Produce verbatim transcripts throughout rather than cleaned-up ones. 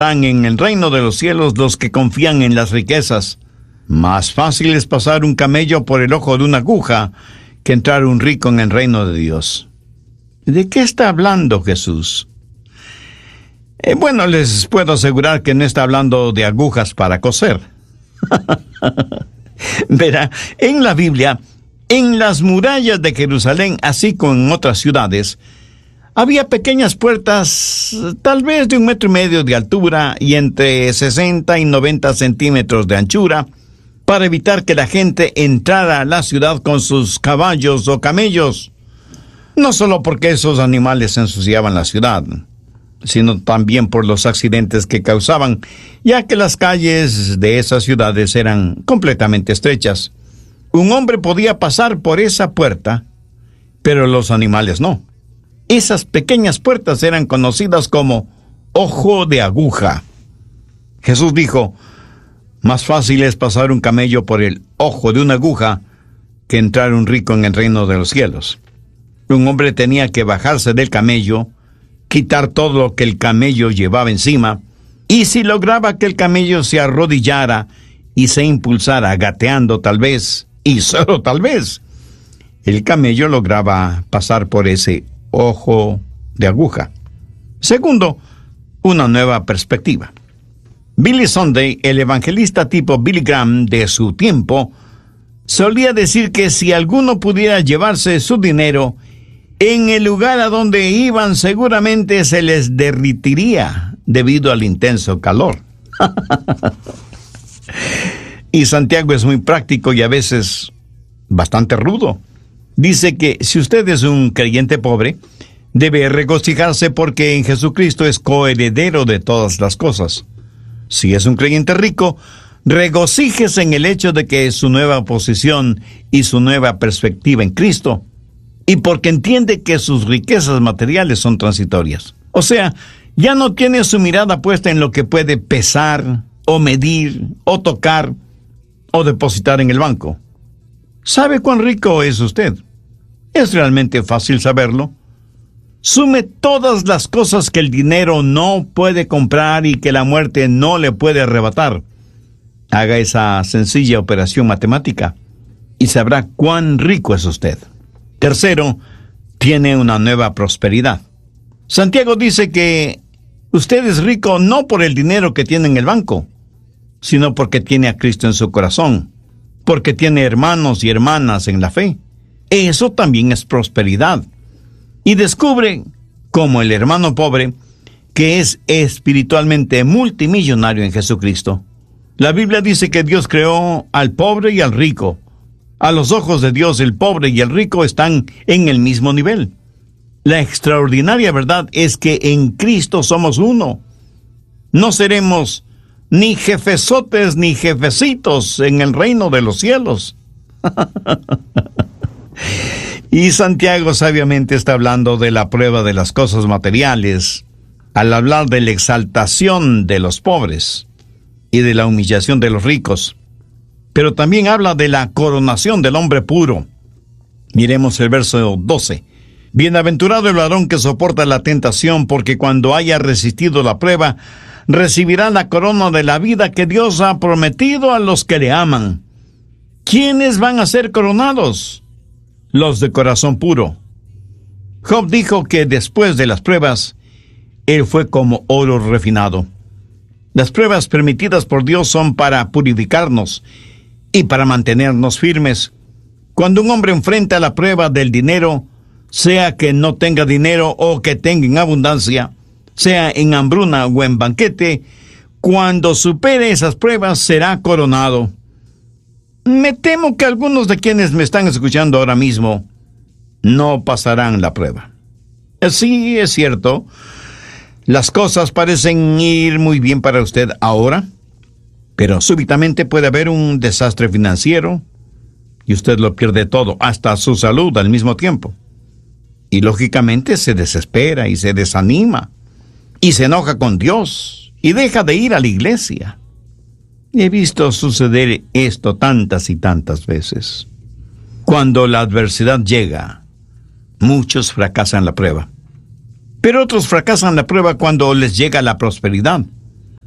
Están en el reino de los cielos los que confían en las riquezas. Más fácil es pasar un camello por el ojo de una aguja que entrar un rico en el reino de Dios. ¿De qué está hablando Jesús? Eh, bueno, les puedo asegurar que no está hablando de agujas para coser. Verá, en la Biblia, en las murallas de Jerusalén, así como en otras ciudades, había pequeñas puertas, tal vez de un metro y medio de altura y entre sesenta y noventa centímetros de anchura, para evitar que la gente entrara a la ciudad con sus caballos o camellos. No solo porque esos animales ensuciaban la ciudad, sino también por los accidentes que causaban, ya que las calles de esas ciudades eran completamente estrechas. Un hombre podía pasar por esa puerta, pero los animales no. Esas pequeñas puertas eran conocidas como ojo de aguja. Jesús dijo, más fácil es pasar un camello por el ojo de una aguja que entrar un rico en el reino de los cielos. Un hombre tenía que bajarse del camello, quitar todo lo que el camello llevaba encima, y si lograba que el camello se arrodillara y se impulsara gateando tal vez, y solo tal vez, el camello lograba pasar por ese ojo de aguja. Segundo, una nueva perspectiva. Billy Sunday, el evangelista tipo Billy Graham de su tiempo, solía decir que si alguno pudiera llevarse su dinero, en el lugar a donde iban seguramente se les derritiría debido al intenso calor. Y Santiago es muy práctico y a veces bastante rudo. Dice que si usted es un creyente pobre, debe regocijarse porque en Jesucristo es coheredero de todas las cosas. Si es un creyente rico, regocíjese en el hecho de que su nueva posición y su nueva perspectiva en Cristo, y porque entiende que sus riquezas materiales son transitorias. O sea, ya no tiene su mirada puesta en lo que puede pesar, o medir, o tocar, o depositar en el banco. ¿Sabe cuán rico es usted? Es realmente fácil saberlo. Sume todas las cosas que el dinero no puede comprar y que la muerte no le puede arrebatar. Haga esa sencilla operación matemática y sabrá cuán rico es usted. Tercero, tiene una nueva prosperidad. Santiago dice que usted es rico no por el dinero que tiene en el banco, sino porque tiene a Cristo en su corazón, porque tiene hermanos y hermanas en la fe. Eso también es prosperidad. Y descubre, como el hermano pobre, que es espiritualmente multimillonario en Jesucristo. La Biblia dice que Dios creó al pobre y al rico. A los ojos de Dios, el pobre y el rico están en el mismo nivel. La extraordinaria verdad es que en Cristo somos uno. No seremos ni jefesotes ni jefecitos en el reino de los cielos. Y Santiago sabiamente está hablando de la prueba de las cosas materiales, al hablar de la exaltación de los pobres y de la humillación de los ricos. Pero también habla de la coronación del hombre puro. Miremos el verso doce. Bienaventurado el varón que soporta la tentación, porque cuando haya resistido la prueba, recibirá la corona de la vida que Dios ha prometido a los que le aman. ¿Quiénes van a ser coronados? Los de corazón puro. Job dijo que después de las pruebas, él fue como oro refinado. Las pruebas permitidas por Dios son para purificarnos y para mantenernos firmes. Cuando un hombre enfrenta la prueba del dinero, sea que no tenga dinero o que tenga en abundancia, sea en hambruna o en banquete, cuando supere esas pruebas será coronado. Me temo que algunos de quienes me están escuchando ahora mismo no pasarán la prueba. Sí, es cierto, las cosas parecen ir muy bien para usted ahora, pero súbitamente puede haber un desastre financiero y usted lo pierde todo, hasta su salud al mismo tiempo. Y lógicamente se desespera y se desanima y se enoja con Dios y deja de ir a la iglesia. He visto suceder esto tantas y tantas veces. Cuando la adversidad llega, muchos fracasan la prueba. Pero otros fracasan la prueba cuando les llega la prosperidad.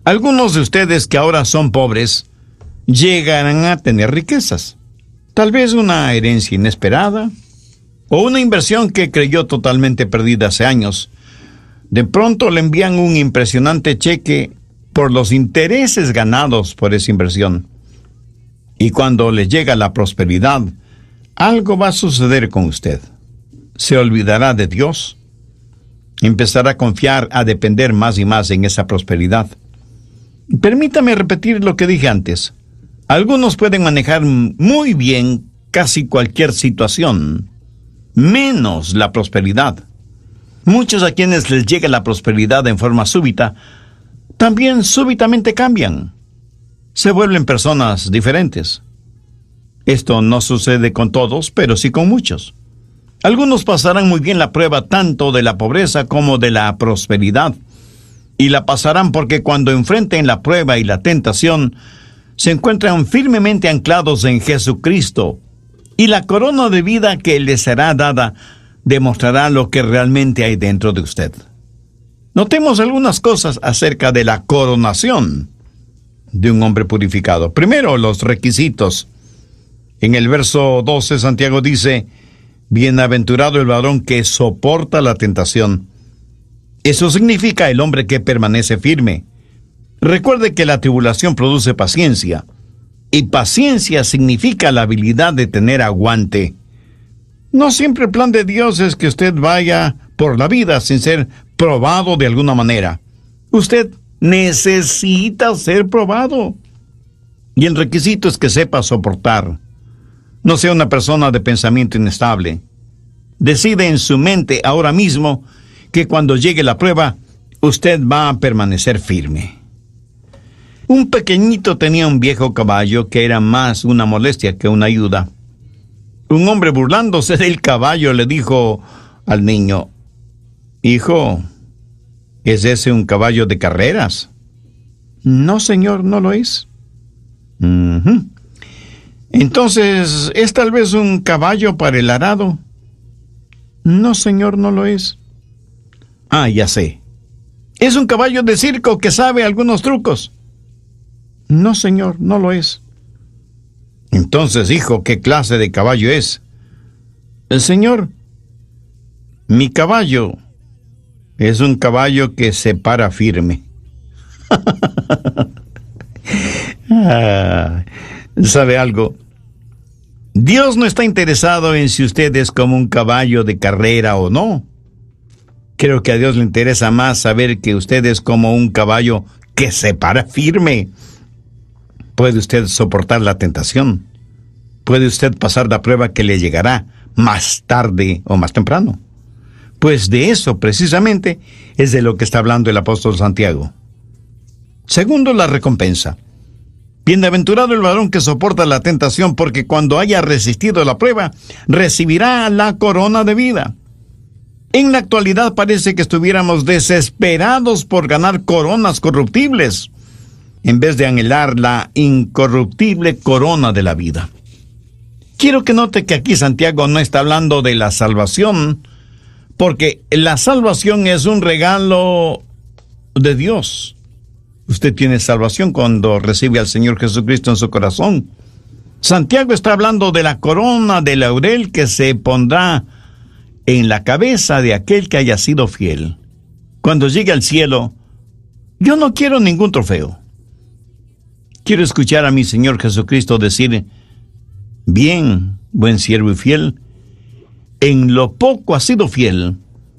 Algunos de ustedes que ahora son pobres llegarán a tener riquezas. Tal vez una herencia inesperada o una inversión que creyó totalmente perdida hace años. De pronto le envían un impresionante cheque por los intereses ganados por esa inversión. Y cuando le llega la prosperidad, algo va a suceder con usted. Se olvidará de Dios. Empezará a confiar, a depender más y más en esa prosperidad. Permítame repetir lo que dije antes. Algunos pueden manejar muy bien casi cualquier situación, menos la prosperidad. Muchos a quienes les llega la prosperidad en forma súbita, también súbitamente cambian. Se vuelven personas diferentes. Esto no sucede con todos, pero sí con muchos. Algunos pasarán muy bien la prueba tanto de la pobreza como de la prosperidad. Y la pasarán porque cuando enfrenten la prueba y la tentación, se encuentran firmemente anclados en Jesucristo. Y la corona de vida que les será dada demostrará lo que realmente hay dentro de usted. Notemos algunas cosas acerca de la coronación de un hombre purificado. Primero, los requisitos. En el verso doce, Santiago dice: bienaventurado el varón que soporta la tentación. Eso significa el hombre que permanece firme. Recuerde que la tribulación produce paciencia, y paciencia significa la habilidad de tener aguante. No siempre el plan de Dios es que usted vaya por la vida sin ser probado de alguna manera. Usted necesita ser probado. Y el requisito es que sepa soportar. No sea una persona de pensamiento inestable. Decide en su mente ahora mismo que cuando llegue la prueba, usted va a permanecer firme. Un pequeñito tenía un viejo caballo que era más una molestia que una ayuda. Un hombre, burlándose del caballo, le dijo al niño: hijo, ¿es ese un caballo de carreras? No, señor, no lo es. Uh-huh. Entonces, ¿es tal vez un caballo para el arado? No, señor, no lo es. Ah, ya sé. ¿Es un caballo de circo que sabe algunos trucos? No, señor, no lo es. Entonces, hijo, ¿qué clase de caballo es? El señor, mi caballo es un caballo que se para firme. ah, ¿Sabe algo? Dios no está interesado en si usted es como un caballo de carrera o no. Creo que a Dios le interesa más saber que usted es como un caballo que se para firme. ¿Puede usted soportar la tentación? ¿Puede usted pasar la prueba que le llegará más tarde o más temprano? Pues de eso precisamente es de lo que está hablando el apóstol Santiago. Segundo, la recompensa. Bienaventurado el varón que soporta la tentación, porque cuando haya resistido la prueba, recibirá la corona de vida. En la actualidad parece que estuviéramos desesperados por ganar coronas corruptibles, en vez de anhelar la incorruptible corona de la vida. Quiero que note que aquí Santiago no está hablando de la salvación, porque la salvación es un regalo de Dios. Usted tiene salvación cuando recibe al Señor Jesucristo en su corazón. Santiago está hablando de la corona de laurel que se pondrá en la cabeza de aquel que haya sido fiel. Cuando llegue al cielo, yo no quiero ningún trofeo. Quiero escuchar a mi Señor Jesucristo decir: bien, buen siervo y fiel, en lo poco has sido fiel,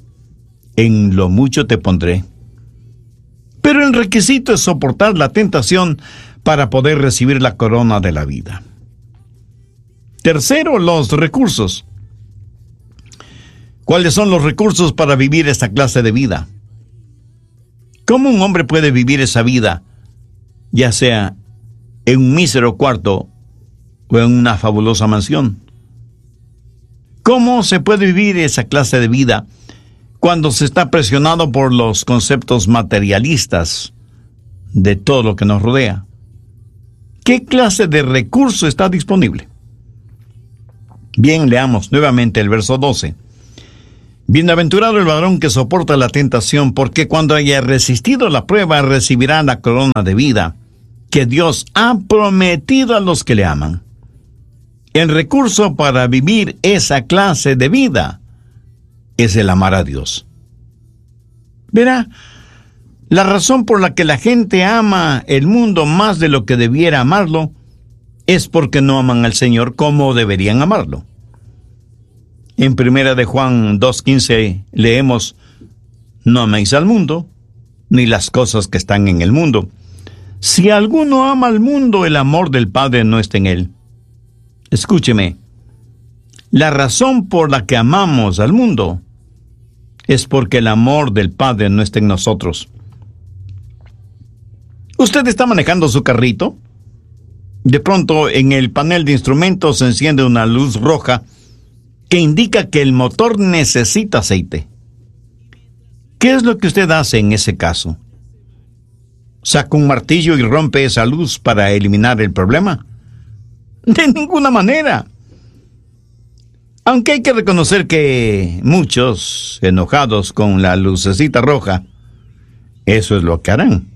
en lo mucho te pondré. Pero el requisito es soportar la tentación para poder recibir la corona de la vida. Tercero, los recursos. ¿Cuáles son los recursos para vivir esta clase de vida? ¿Cómo un hombre puede vivir esa vida, ya sea en un mísero cuarto o en una fabulosa mansión? ¿Cómo se puede vivir esa clase de vida cuando se está presionado por los conceptos materialistas de todo lo que nos rodea? ¿Qué clase de recurso está disponible? Bien, leamos nuevamente el verso doce. Bienaventurado el varón que soporta la tentación, porque cuando haya resistido la prueba recibirá la corona de vida que Dios ha prometido a los que le aman. El recurso para vivir esa clase de vida es el amar a Dios. Verá, la razón por la que la gente ama el mundo más de lo que debiera amarlo es porque no aman al Señor como deberían amarlo. En primera de Juan dos quince leemos: no améis al mundo, ni las cosas que están en el mundo. Si alguno ama al mundo, el amor del Padre no está en él. Escúcheme, la razón por la que amamos al mundo es porque el amor del Padre no está en nosotros. ¿Usted está manejando su carrito? De pronto, en el panel de instrumentos se enciende una luz roja que indica que el motor necesita aceite. ¿Qué es lo que usted hace en ese caso? ¿Saca un martillo y rompe esa luz para eliminar el problema? De ninguna manera. Aunque hay que reconocer que muchos, enojados con la lucecita roja, eso es lo que harán.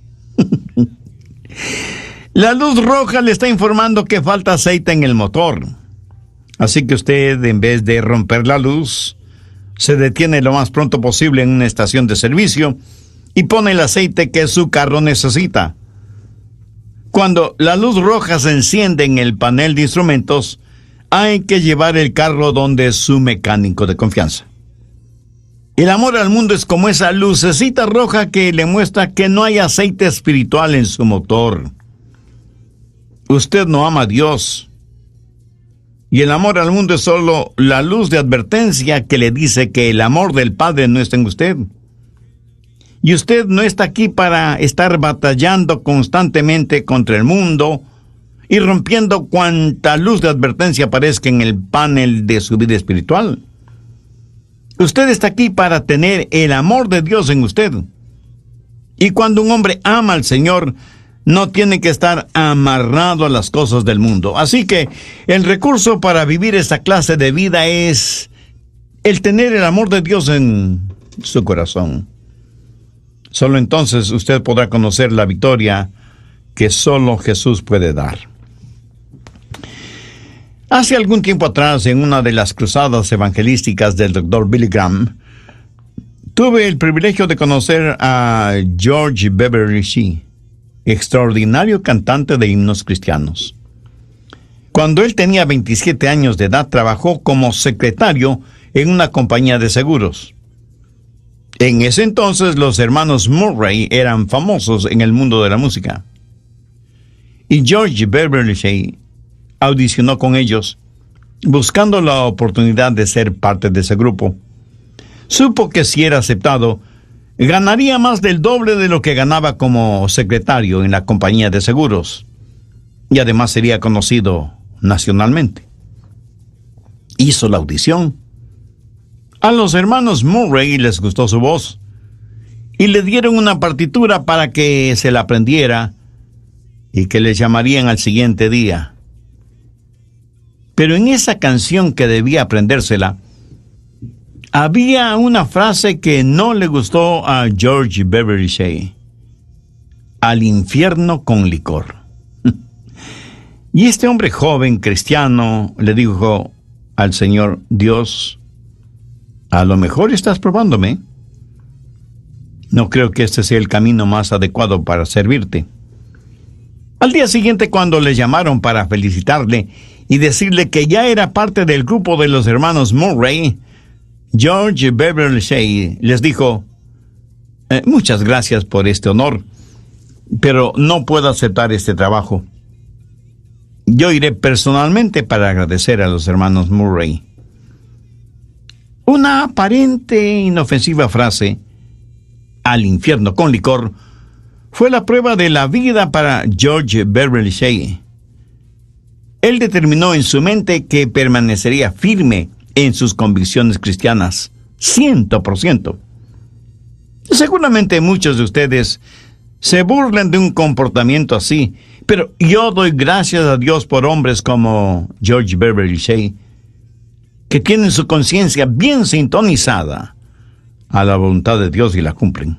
La luz roja le está informando que falta aceite en el motor. Así que usted, en vez de romper la luz, se detiene lo más pronto posible en una estación de servicio y pone el aceite que su carro necesita. Cuando la luz roja se enciende en el panel de instrumentos, hay que llevar el carro donde su mecánico de confianza. El amor al mundo es como esa lucecita roja que le muestra que no hay aceite espiritual en su motor. Usted no ama a Dios. Y el amor al mundo es solo la luz de advertencia que le dice que el amor del Padre no está en usted. Y usted no está aquí para estar batallando constantemente contra el mundo y rompiendo cuanta luz de advertencia aparezca en el panel de su vida espiritual. Usted está aquí para tener el amor de Dios en usted. Y cuando un hombre ama al Señor, no tiene que estar amarrado a las cosas del mundo. Así que el recurso para vivir esta clase de vida es el tener el amor de Dios en su corazón. Solo entonces usted podrá conocer la victoria que solo Jesús puede dar. Hace algún tiempo atrás, en una de las cruzadas evangelísticas del doctor Billy Graham, tuve el privilegio de conocer a George Beverly Shea, extraordinario cantante de himnos cristianos. Cuando él tenía veintisiete años de edad, trabajó como secretario en una compañía de seguros. En ese entonces, los hermanos Murray eran famosos en el mundo de la música. Y George Beverly Shea audicionó con ellos, buscando la oportunidad de ser parte de ese grupo. Supo que si era aceptado, ganaría más del doble de lo que ganaba como secretario en la compañía de seguros, y además sería conocido nacionalmente. Hizo la audición. A los hermanos Murray les gustó su voz, y le dieron una partitura para que se la aprendiera, y que les llamarían al siguiente día. Pero en esa canción que debía aprendérsela, había una frase que no le gustó a George Beverly Shea: al infierno con licor. Y este hombre joven cristiano le dijo al Señor: Dios, a lo mejor estás probándome. No creo que este sea el camino más adecuado para servirte. Al día siguiente, cuando le llamaron para felicitarle y decirle que ya era parte del grupo de los hermanos Murray, George Beverly Shea les dijo: eh, muchas gracias por este honor, pero no puedo aceptar este trabajo. Yo iré personalmente para agradecer a los hermanos Murray. Una aparente e inofensiva frase, al infierno con licor, fue la prueba de la vida para George Beverly Shea. Él determinó en su mente que permanecería firme en sus convicciones cristianas, ciento por ciento. Seguramente muchos de ustedes se burlan de un comportamiento así, pero yo doy gracias a Dios por hombres como George Beverly Shea, que tienen su conciencia bien sintonizada a la voluntad de Dios y la cumplen.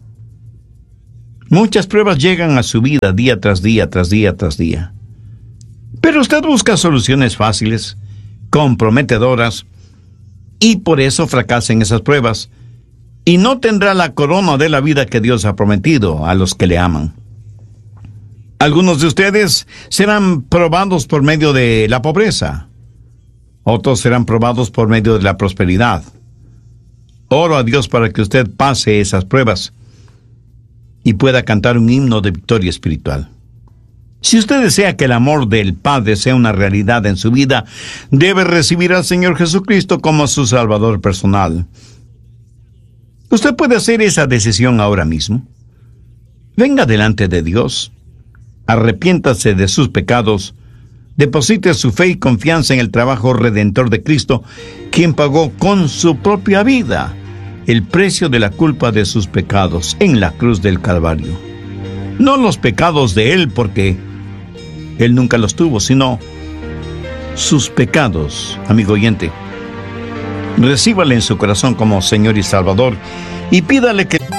Muchas pruebas llegan a su vida día tras día, tras día, tras día. Pero usted busca soluciones fáciles, comprometedoras, y por eso fracasa en esas pruebas, y no tendrá la corona de la vida que Dios ha prometido a los que le aman. Algunos de ustedes serán probados por medio de la pobreza. Otros serán probados por medio de la prosperidad. Oro a Dios para que usted pase esas pruebas y pueda cantar un himno de victoria espiritual. Si usted desea que el amor del Padre sea una realidad en su vida, debe recibir al Señor Jesucristo como su Salvador personal. Usted puede hacer esa decisión ahora mismo. Venga delante de Dios, arrepiéntase de sus pecados, deposite su fe y confianza en el trabajo redentor de Cristo, quien pagó con su propia vida el precio de la culpa de sus pecados en la cruz del Calvario. No los pecados de Él, porque Él nunca los tuvo, sino sus pecados, amigo oyente. Recíbale en su corazón como Señor y Salvador y pídale que...